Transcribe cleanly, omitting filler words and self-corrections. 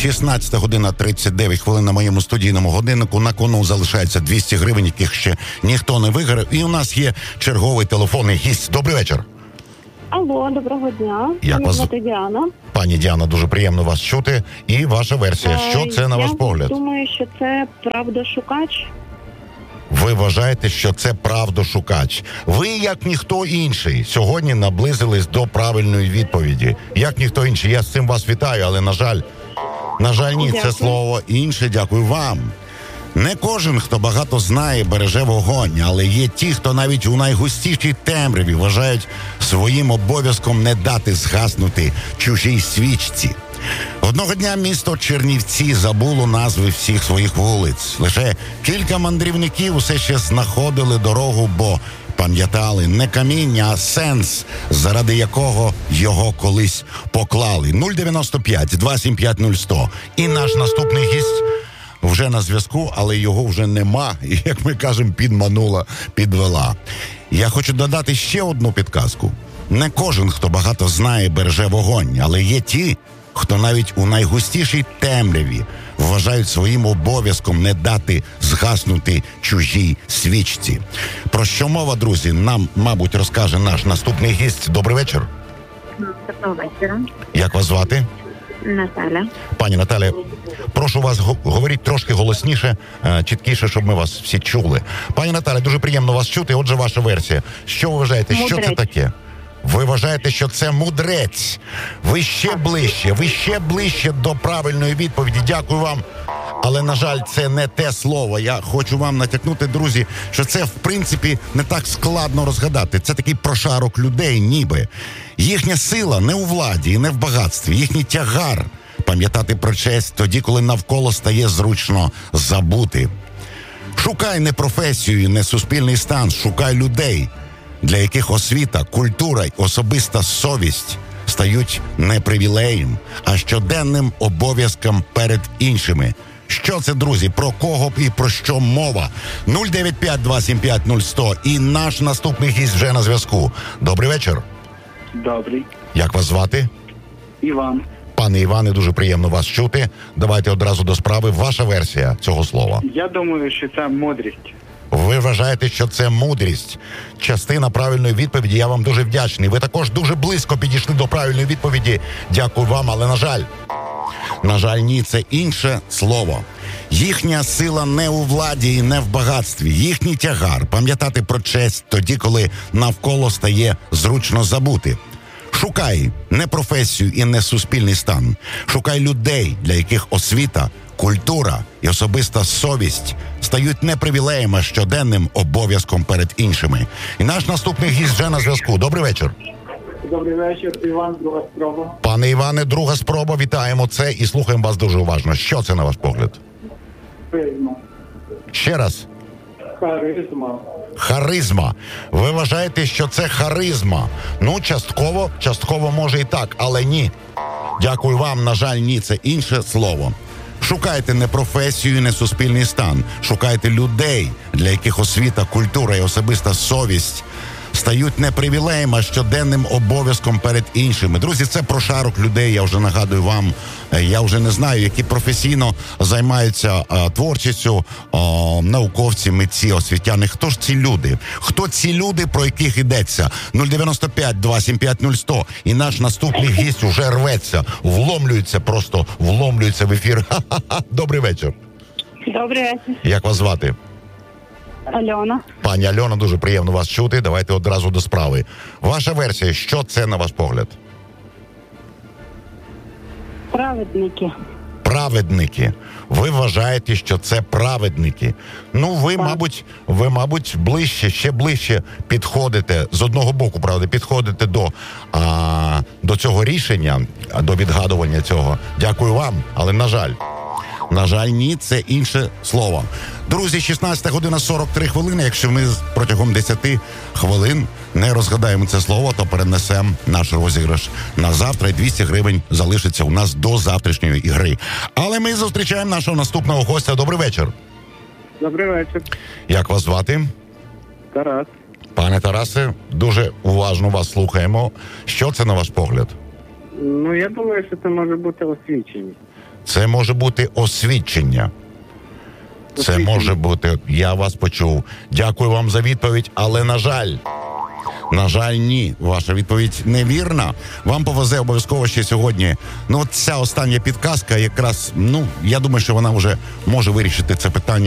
16 година 39 хвилин на моєму студійному годиннику. На кону залишається 200 гривень, яких ще ніхто не виграв. І у нас є черговий телефонний гість. Добрий вечір. Алло, доброго дня. Як вас звати Діана. Пані Діана, дуже приємно вас чути. І ваша версія. Що це, на ваш погляд? Я думаю, що це правдошукач. Ви вважаєте, що це правдошукач. Ви, як ніхто інший, сьогодні наблизились до правильної відповіді. Як ніхто інший. Я з цим вас вітаю, але, на жаль, ні, Дякую. це слово інше. Дякую вам. Не кожен, хто багато знає, береже вогонь, але є ті, хто навіть у найгустішій темряві вважають своїм обов'язком не дати згаснути чужій свічці. Одного дня місто Чернівці забуло назви всіх своїх вулиць. Лише кілька мандрівників усе ще знаходили дорогу, бо пам'ятали не каміння, а сенс, заради якого його колись поклали. 095-275-0100. І наш наступний гість вже на зв'язку, але його вже нема. І, як ми кажемо, підвела. Я хочу додати ще одну підказку. Не кожен, хто багато знає, береже вогонь, але є ті, хто навіть у найгустішій темряві вважають своїм обов'язком не дати згаснути чужій свічці. Про що мова, друзі, нам, мабуть, розкаже наш наступний гість. Добрий вечір. Доброго вечора. Як вас звати? Наталя. Пані Наталя, прошу вас, говоріть трошки голосніше, чіткіше, щоб ми вас всі чули. Пані Наталя, дуже приємно вас чути. Отже, ваша версія. Що ви вважаєте, що це таке? Ви вважаєте, що це мудрець. Ви ще ближче до правильної відповіді. Дякую вам. Але, на жаль, це не те слово. Я хочу вам натякнути, друзі, що це, в принципі, не так складно розгадати. Це такий прошарок людей, ніби. Їхня сила не у владі і не в багатстві. Їхній тягар пам'ятати про честь тоді, коли навколо стає зручно забути. Шукай не професію і не суспільний стан, шукай людей, для яких освіта, культура й особиста совість стають не привілеєм, а щоденним обов'язком перед іншими. Що це, друзі? Про кого і про що мова? 095-275-0100. І наш наступний гість вже на зв'язку. Добрий вечір. Добрий. Як вас звати? Іван. Пане Іване, дуже приємно вас чути. Давайте одразу до справи. Ваша версія цього слова. Я думаю, що це мудрість. Ви вважаєте, що це мудрість? Частина правильної відповіді, я вам дуже вдячний. Ви також дуже близько підійшли до правильної відповіді. Дякую вам, але, на жаль, ні, це інше слово. Їхня сила не у владі і не в багатстві. Їхній тягар пам'ятати про честь тоді, коли навколо стає зручно забути. Шукай не професію і не суспільний стан. Шукай людей, для яких освіта, культура і особиста совість стають не привілеєм, а щоденним обов'язком перед іншими. І наш наступний гість вже на зв'язку. Добрий вечір. Добрий вечір, Іван, друга спроба. Пане Іване, друга спроба. Вітаємо це і слухаємо вас дуже уважно. Що це, на ваш погляд? Харизма. Ще раз. Харизма. Харизма. Ви вважаєте, що це харизма? Ну, частково може і так, але ні. Дякую вам, на жаль, ні, це інше слово. Шукайте не професію, не суспільний стан. Шукайте людей, для яких освіта, культура і особиста совість стають не привілеєм, а щоденним обов'язком перед іншими. Друзі, це прошарок людей, я вже нагадую вам. Я вже не знаю, які професійно займаються творчістю, науковці, митці, освітяни. Хто ж ці люди? Хто ці люди, про яких йдеться? 095-275-0100. І наш наступний гість уже рветься, вломлюється в ефір. Ха-ха-ха. Добрий вечір. Добрий вечір. Як вас звати? Альона. Пані Альона, дуже приємно вас чути. Давайте одразу до справи. Ваша версія, що це, на ваш погляд? Праведники. Праведники. Ви вважаєте, що це праведники. Ну, ви, мабуть, ще ближче підходите, з одного боку, правда, підходите до цього рішення, до відгадування цього. Дякую вам, але, на жаль, ні, це інше слово. Друзі, 16 година 43 хвилини. Якщо ми протягом 10 хвилин не розгадаємо це слово, то перенесемо наш розіграш на завтра, і 200 гривень залишиться у нас до завтрашньої ігри. Але ми зустрічаємо нашого наступного гостя. Добрий вечір. Добрий вечір. Як вас звати? Тарас. Пане Тарасе, дуже уважно вас слухаємо. Що це, на ваш погляд? Ну, я думаю, що це може бути освіченість. Це може бути освідчення. Це може бути, я вас почув. Дякую вам за відповідь, але на жаль, ні. Ваша відповідь невірна. Вам повезе обов'язково ще сьогодні. Ну, от ця остання підказка якраз, я думаю, що вона вже може вирішити це питання